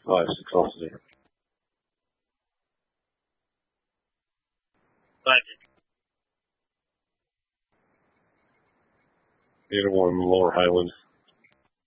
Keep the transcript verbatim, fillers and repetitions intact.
I have six officers. Either one, Lower Highland.